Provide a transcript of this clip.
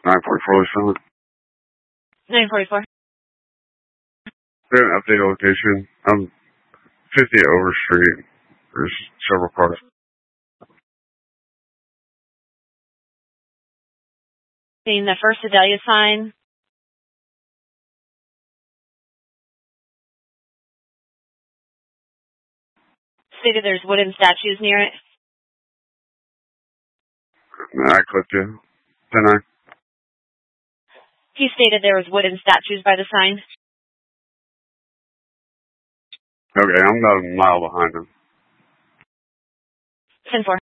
944 944. We have an updated location. I'm 50 Over Street. There's several cars. Seeing the first Adelia sign. Stated there's wooden statues near it. I clipped you. 10-9. He stated there was wooden statues by the sign. Okay, I'm about a mile behind him. 10-4.